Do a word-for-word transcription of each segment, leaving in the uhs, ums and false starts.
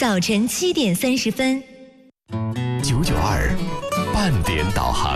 早晨七点三十分， 九九二半点导航。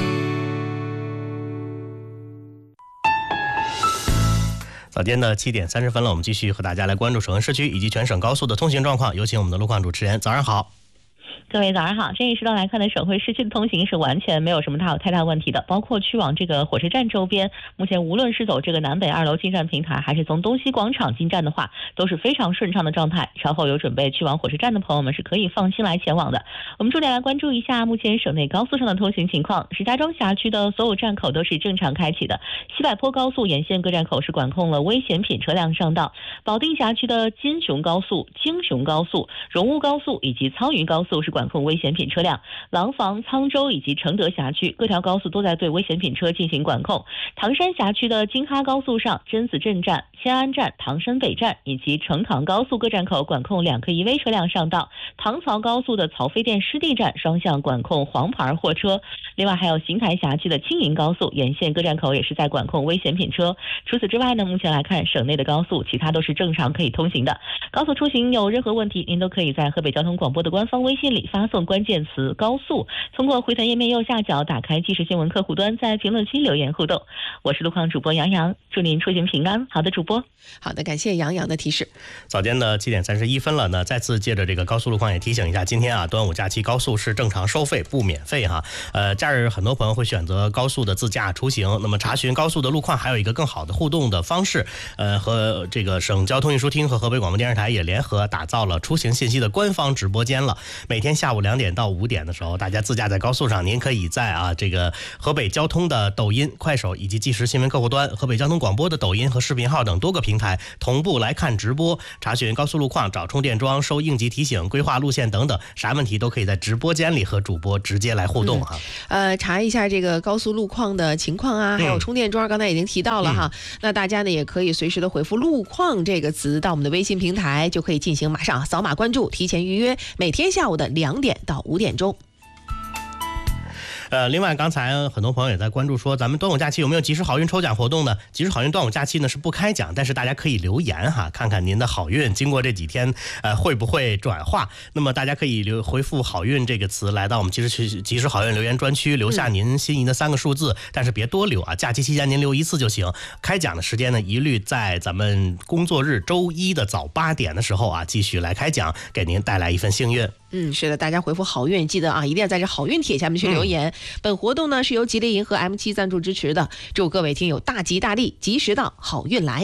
早间的七点三十分了，我们继续和大家来关注首恩市区以及全省高速的通行状况。有请我们的路况主持人，早上好。 各位早上好，这一时段来看呢，省会市区的通行是完全没有什么太太大问题的，包括去往这个火车站周边，目前无论是走这个南北二楼进站平台，还是从东西广场进站的话，都是非常顺畅的状态。稍后有准备去往火车站的朋友们是可以放心来前往的。我们重点来关注一下目前省内高速上的通行情况。石家庄辖区的所有站口都是正常开启的，西柏坡高速沿线各站口是管控了危险品车辆上道，保定辖区的金雄高速、京雄高速、荣乌高速以及苍渝高速是管控危险品车辆，廊坊、沧州以及承德辖区各条高速都在对危险品车进行管控。唐山辖区的京哈高速上真子镇站、迁安站、唐山北站以及成唐高速各站口管控两客一危车辆上道，唐曹高速的曹妃甸湿地站双向管控黄牌货车。另外还有邢台辖区的青银高速沿线各站口也是在管控危险品车。除此之外呢，目前来看省内的高速其他都是正常可以通行的。高速出行有任何问题，您都可以在河北交通广播的官方微信里发送关键词高速，通过回弹页面右下角打开即时新闻客户端，在评论区留言互动。我是路况主播杨洋，祝您出行平安。好的，主播。 好的，感谢杨洋的提示。 早间的七点三十一分了呢，再次借着这个高速路况也提醒一下，今天啊端午假期高速是正常收费不免费哈。呃，假日很多朋友会选择高速的自驾出行，那么查询高速的路况还有一个更好的互动的方式，呃，和这个省交通运输厅和河北广播电视台也联合打造了出行信息的官方直播间了。每天下午两点到五点的时候，大家自驾在高速上，您可以在啊这个河北交通的抖音、快手以及即时新闻客户端、河北交通广播的抖音和视频号等多个平台同步来看直播，查询高速路况、找充电桩、收应急提醒、规划路线等等，啥问题都可以在直播间里和主播直接来互动哈、 嗯。呃，查一下这个高速路况的情况啊，还有充电桩，刚才已经提到了哈。嗯、那大家呢也可以随时的回复"路况"这个词到我们的微信平台，就可以进行马上扫码关注，提前预约，每天下午的两点到五点钟。 呃，另外刚才很多朋友也在关注说，咱们端午假期有没有及时好运抽奖活动呢？及时好运端午假期呢是不开奖，但是大家可以留言哈，看看您的好运经过这几天呃会不会转化。那么大家可以留回复"好运"这个词来到我们及时及时好运留言专区，留下您心仪的三个数字，但是别多留啊，假期期间您留一次就行。开奖的时间呢，一律在咱们工作日周一的早八点的时候啊，继续来开奖，给您带来一份幸运。 嗯，是的，大家回复"好运"，记得啊，一定要在这好运帖下面去留言。嗯、本活动呢是由吉利银河 M 七 赞助支持的，祝各位听友大吉大利，吉时到，好运来。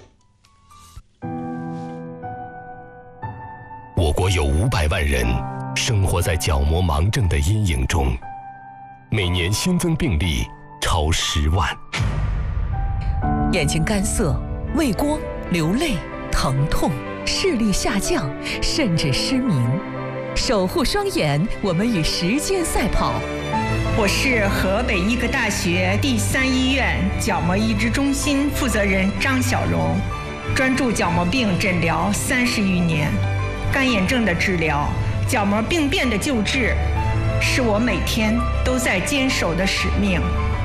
我国有五百万人生活在角膜盲症的阴影中，每年新增病例超十万。 眼睛干涩、畏光、流泪、疼痛、视力下降，甚至失明。守护双眼，我们与时间赛跑。 我是河北医科大学第三医院角膜移植中心负责人张小荣，专注角膜病诊疗三十余年，干眼症的治疗、角膜病变的救治，是我每天都在坚守的使命。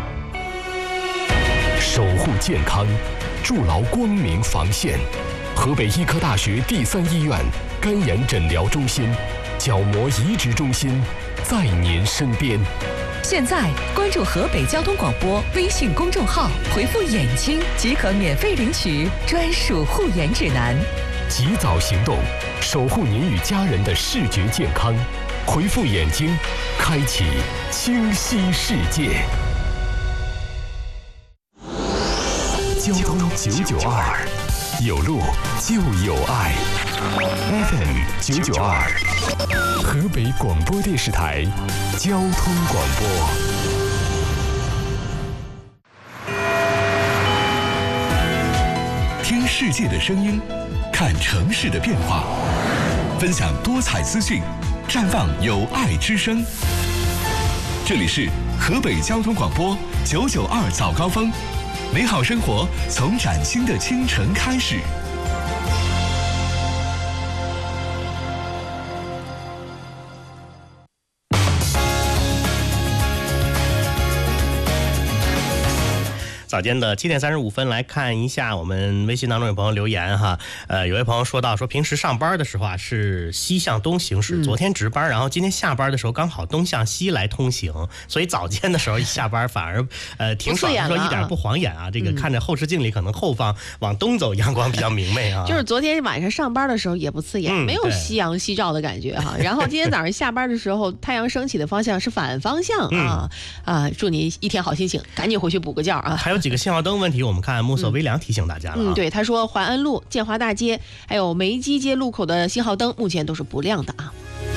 守护健康，筑牢光明防线。河北医科大学第三医院干眼诊疗中心、角膜移植中心在您身边。 现在关注河北交通广播微信公众号，回复"眼睛"即可免费领取专属护眼指南。 及早行动，守护您与家人的视觉健康。回复"眼睛"，开启清晰世界。交通九九二，有路就有爱。F M 九九二，河北广播电视台交通广播。 听世界的声音，看城市的变化，分享多彩资讯，绽放有爱之声。这里是河北交通广播九九二早高峰，美好生活从崭新的清晨开始。 早早间的七点三十五分，来看一下我们微信当中有朋友留言哈，呃，有位朋友说到说平时上班的时候啊是西向东行驶，昨天值班，然后今天下班的时候刚好东向西来通行，所以早间的时候一下班反而呃挺爽，说一点不晃眼啊，这个看着后视镜里可能后方往东走阳光比较明媚啊。 就是昨天晚上上班的时候也不刺眼， 嗯、 没有夕阳西照的感觉哈。然后今天早上下班的时候，太阳升起的方向是反方向啊、嗯、啊！祝你一天好心情，赶紧回去补个觉啊！ 还有几个信号灯问题，我们看木色微凉提醒大家了、啊。 嗯，对，他说淮安路、建华大街还有梅基街路口的信号灯目前都是不亮的啊。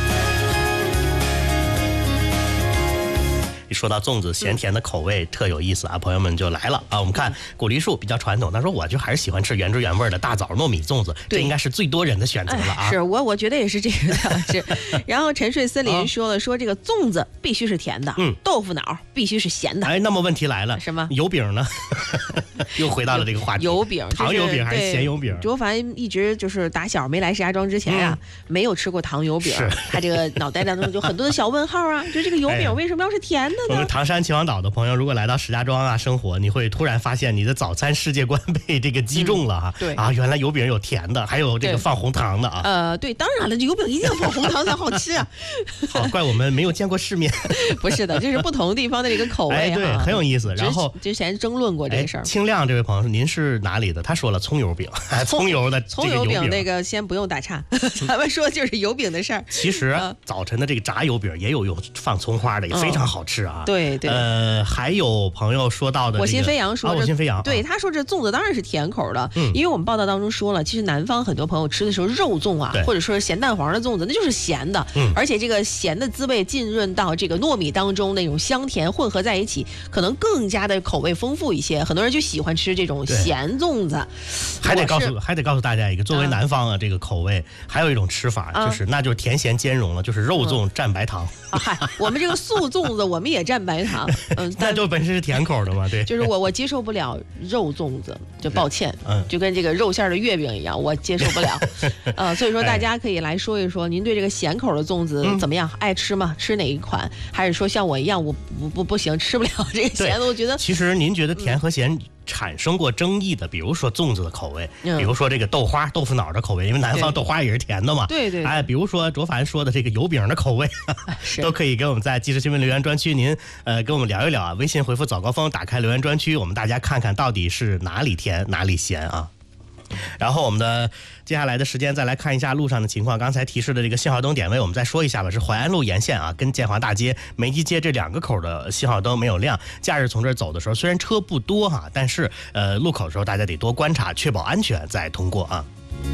一说到粽子咸甜的口味、嗯、特有意思啊，朋友们就来了啊！我们看古梨树比较传统，他说我就还是喜欢吃原汁原味的大枣糯米粽子，这应该是最多人的选择了啊！ 哎、是我我觉得也是这个是。然后沉睡森林说了，说这个粽子必须是甜的，嗯，豆腐脑必须是咸的。 哎，那么问题来了， 什么油饼呢？又回到了这个话题， 油饼、 糖油饼还是咸油饼？ 卓凡一直就是打小没来石家庄之前呀、啊嗯，没有吃过糖油饼，他这个脑袋当中就很多的小问号啊，就这个油饼为什么要是甜的？ 我们唐山秦皇岛的朋友，如果来到石家庄啊生活，你会突然发现你的早餐世界观被这个击中了哈、啊嗯。对啊，原来油饼有甜的，还有这个放红糖的啊。 呃，对，当然了，油饼一定要放红糖才好吃啊。 好，怪我们没有见过世面。 不是的，这是不同地方的这个口味哈、 哎，对，很有意思。然后之前争论过这个事儿。 清亮这位朋友说，您是哪里的？他说了葱油饼，葱油的葱油饼那个先不用打岔，咱们说就是油饼的事儿。 其实、啊、早晨的这个炸油饼也有有放葱花的，也非常好吃啊。 嗯、对对。 呃，还有朋友说到的、这个， 我心飞扬说、 啊，我心飞扬， 对、啊、他说这粽子当然是甜口的、 嗯， 因为我们报道当中说了，其实南方很多朋友吃的时候肉粽啊，或者说咸蛋黄的粽子，那就是咸的、 嗯， 而且这个咸的滋味浸润到这个糯米当中，那种香甜混合在一起，可能更加的口味丰富一些。很多人就喜欢吃这种咸粽子。 还得告诉还得告诉大家一个，作为南方啊、嗯，这个口味还有一种吃法，就是、嗯、那就是甜咸兼容了，就是肉粽蘸白糖。 啊嗨，我们这个素粽子我们也蘸白糖，嗯， 那就本身是甜口的嘛，对。 就是我我接受不了肉粽子，就抱歉， 嗯， 就跟这个肉馅的月饼一样，我接受不了。呃，所以说大家可以来说一说，您对这个咸口的粽子怎么样？嗯、爱吃吗？吃哪一款？还是说像我一样，我不不不行，吃不了这个咸的？我觉得其实您觉得甜和咸、嗯产生过争议的，比如说粽子的口味、嗯，比如说这个豆花、豆腐脑的口味，因为南方豆花也是甜的嘛。 对 对, 对。 哎，比如说卓凡说的这个油饼的口味，都可以给我们在即时新闻留言专区，您呃跟我们聊一聊啊。微信回复早高峰，打开留言专区，我们大家看看到底是哪里甜哪里咸啊。然后我们的接下来的时间再来看一下路上的情况。刚才提示的这个信号灯点位，我们再说一下吧，是淮安路沿线啊，跟建华大街、梅基街这两个口的信号灯没有亮。假日从这儿走的时候，虽然车不多哈、啊，但是呃路口的时候大家得多观察，确保安全再通过啊。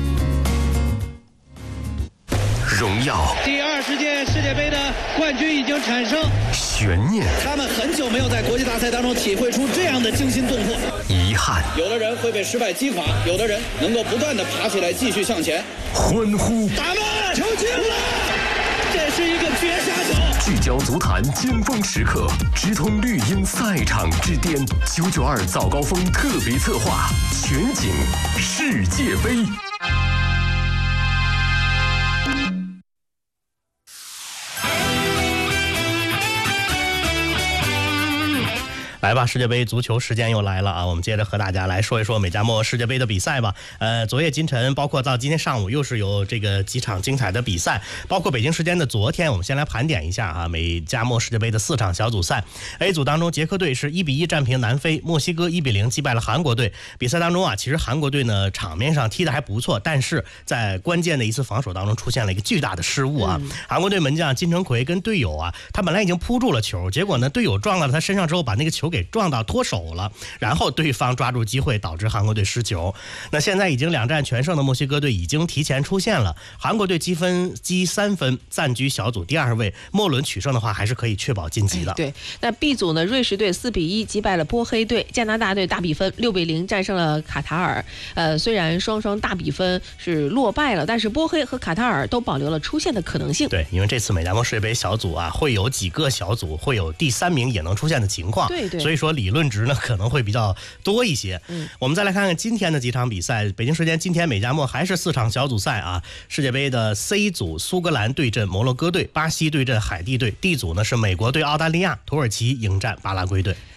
荣耀， 第二十届世界杯的冠军已经产生。 悬念， 他们很久没有在国际大赛当中体会出这样的惊心动魄。 遗憾， 有的人会被失败击垮，有的人能够不断的爬起来继续向前。 欢呼， 打门，球进了，这是一个绝杀球。 聚焦足坛尖峰时刻，直通绿茵赛场之巅。九九二早高峰特别策划，全景世界杯。 来吧，世界杯足球时间又来了啊！我们接着和大家来说一说美加墨世界杯的比赛吧。呃，昨夜今晨，包括到今天上午，又是有这个几场精彩的比赛，包括北京时间的昨天，我们先来盘点一下啊，美加墨世界杯的四场小组赛。A 组当中，捷克队是一比一战平南非，墨西哥一比零击败了韩国队。比赛当中啊，其实韩国队呢场面上踢得还不错，但是在关键的一次防守当中出现了一个巨大的失误啊。嗯、韩国队门将金城奎跟队友啊，他本来已经扑住了球，结果呢队友撞到了他身上之后，把那个球给撞到脱手了，然后对方抓住机会导致韩国队失球。那现在已经两战全胜的墨西哥队已经提前出线了，韩国队积分积三分，暂居小组第二位。末轮取胜的话，还是可以确保晋级的。 哎、对，那 B 组呢，瑞士队四比一击败了波黑队，加拿大队大比分六比零战胜了卡塔尔。呃，虽然双双大比分是落败了，但是波黑和卡塔尔都保留了出线的可能性。 对，因为这次美加墨世界杯小组啊，会有几个小组会有第三名也能出现的情况。 对对， 所以说理论值呢可能会比较多一些。 嗯， 我们再来看看今天的几场比赛。北京时间今天美加墨还是四场小组赛啊。世界杯的 C 组，苏格兰对阵摩洛哥队，巴西对阵海地队。D 组呢是美国对澳大利亚，土耳其迎战巴拉圭队。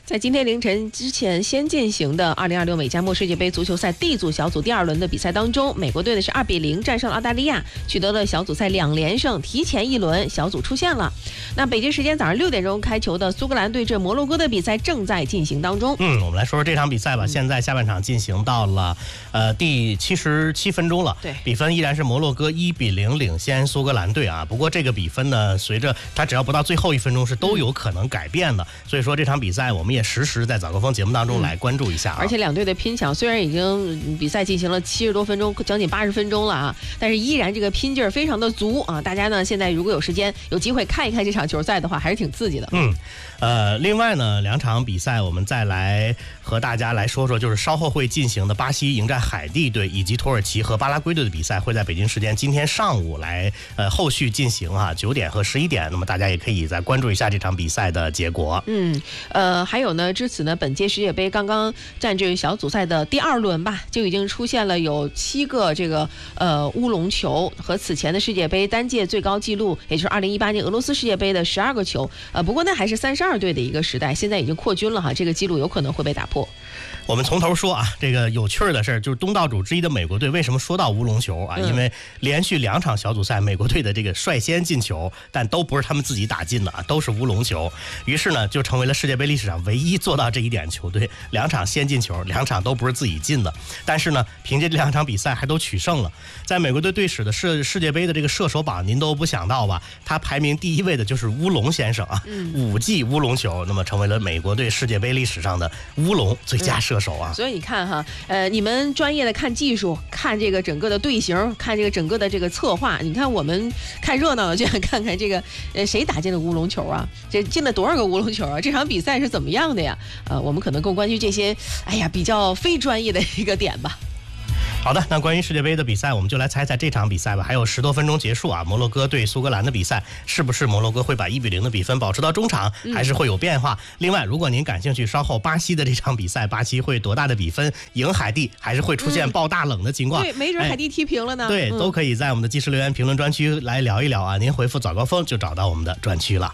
在今天凌晨之前先进行的二零二六美加墨世界杯足球赛 D 组小组第二轮的比赛当中，美国队呢是二比零战胜了澳大利亚，取得了小组赛两连胜，提前一轮小组出线了。那北京时间早上六点钟开球的苏格兰对阵摩洛哥的比赛正在进行当中。 嗯，我们来说说这场比赛吧。现在下半场进行到了呃第七十七分钟了， 对， 比分依然是摩洛哥一比零领先苏格兰队啊。不过这个比分呢，随着它只要不到最后一分钟是都有可能改变的，所以说这场比赛我们也实时在早高峰节目当中来关注一下、啊嗯、而且两队的拼抢虽然已经比赛进行了七十多分钟，将近八十分钟了啊，但是依然这个拼劲儿非常的足啊！大家呢现在如果有时间有机会看一看这场球赛的话，还是挺刺激的。 嗯，呃，另外呢，两场比赛我们再来和大家来说说，就是稍后会进行的巴西迎战海地队以及土耳其和巴拉圭队的比赛，会在北京时间今天上午来呃后续进行啊，九点和十一点，那么大家也可以再关注一下这场比赛的结果。 嗯，呃，还有呢，至此呢，本届世界杯刚刚占据小组赛的第二轮吧，就已经出现了有七个这个呃乌龙球，和此前的世界杯单届最高纪录，也就是二零一八年俄罗斯世界杯的十二个球。呃，不过那还是三十二队的一个时代，现在已经扩军了哈，这个纪录有可能会被打破。 我们从头说啊，这个有趣的事儿就是东道主之一的美国队为什么说到乌龙球啊？ 嗯、 因为连续两场小组赛，美国队的这个率先进球，但都不是他们自己打进的啊，都是乌龙球。于是呢，就成为了世界杯历史上唯一做到这一点球队，两场先进球，两场都不是自己进的。但是呢，凭借这两场比赛还都取胜了。在美国队队史的世世界杯的这个射手榜，您都不想到吧？他排名第一位的就是乌龙先生啊， 嗯、 五记乌龙球，那么成为了美国队世界杯历史上的乌龙最佳射手啊。 嗯、所以你看哈，呃，你们专业的看技术，看这个整个的队形，看这个整个的这个策划，你看我们看热闹的就想看看这个呃谁打进了乌龙球啊，这进了多少个乌龙球啊？这场比赛是怎么样的呀？呃，我们可能更关注这些，哎呀，比较非专业的一个点吧。 好的，那关于世界杯的比赛，我们就来猜猜这场比赛吧。还有十多分钟结束啊，摩洛哥对苏格兰的比赛，是不是摩洛哥会把一比零的比分保持到中场，还是会有变化？嗯、另外，如果您感兴趣，稍后巴西的这场比赛，巴西会多大的比分赢海地，还是会出现爆大冷的情况？ 嗯、对，没准海地踢平了呢。 哎、对、嗯，都可以在我们的即时留言评论专区来聊一聊啊。您回复早高峰就找到我们的专区了。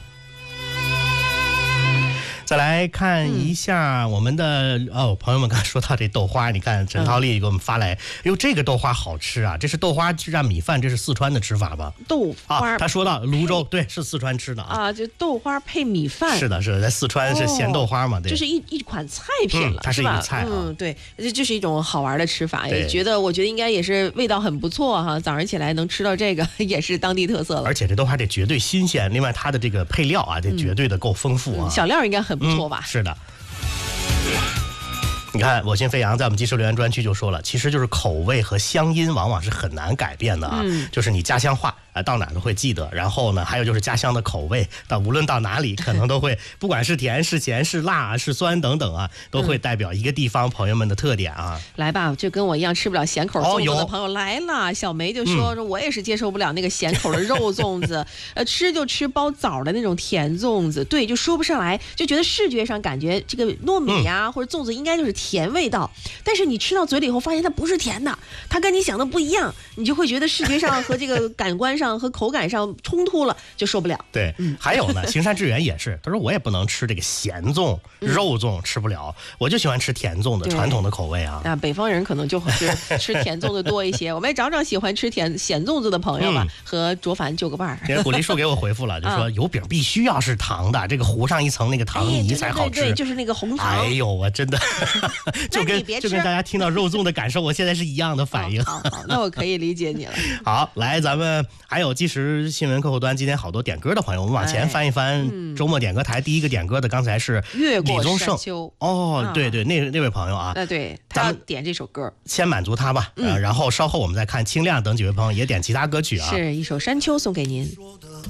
再来看一下我们的、嗯、哦，朋友们刚才说到这豆花，你看陈涛丽给我们发来，哟、嗯，这个豆花好吃啊！这是豆花蘸米饭，这是四川的吃法吧？ 豆花， 啊、他说到泸州，对，是四川吃的啊， 啊，就豆花配米饭。 是的，是的，在四川是咸豆花嘛，对， 这是一一款菜品了， 嗯、它是一个菜、啊， 嗯，对，这就是一种好玩的吃法，也觉得我觉得应该也是味道很不错哈，早上起来能吃到这个也是当地特色了。 而且这豆花得绝对新鲜，另外它的这个配料啊，得绝对的够丰富啊， 嗯、小料应该很不错吧？ 嗯、是的。你看我心飞扬在我们即时留言专区就说了，其实就是口味和乡音往往是很难改变的啊， 嗯、 就是你家乡话啊，到哪都会记得。然后呢，还有就是家乡的口味，到无论到哪里，可能都会，不管是甜是咸是辣是酸等等啊，都会代表一个地方朋友们的特点啊。 嗯、来吧，就跟我一样吃不了咸口粽子的朋友、哦、来了。小梅就说、嗯、说我也是接受不了那个咸口的肉粽子，呃，吃就吃包枣的那种甜粽子，对，就说不上来，就觉得视觉上感觉这个糯米啊、嗯、或者粽子应该就是甜味道，但是你吃到嘴里以后发现它不是甜的，它跟你想的不一样，你就会觉得视觉上和这个感官上和口感上冲突了，就受不了。 对，嗯、还有呢，行善致远也是，他说我也不能吃这个咸粽、肉粽，吃不了，我就喜欢吃甜粽的传统的口味啊。 啊，北方人可能就会是吃甜粽的多一些。我们也找找喜欢吃甜咸粽子的朋友吧，嗯、和卓凡就个伴儿。 这个古丽树给我回复了，就说油饼必须要是糖的，这个糊上一层那个糖泥才好吃。 哎、对, 对, 对, 对，就是那个红糖。 哎呦，我真的就跟就跟大家听到肉粽的感受，我现在是一样的反应。 好, 好, 好，那我可以理解你了。 好，来，咱们还有即时新闻客户端，今天好多点歌的朋友，我们往前翻一翻。哎嗯、周末点歌台第一个点歌的，刚才是李宗盛。哦，对对，那那位朋友啊， 那对，他要点这首歌， 先满足他吧。嗯、呃，然后稍后我们再看清亮等几位朋友也点其他歌曲啊。 是一首《山丘》送给您。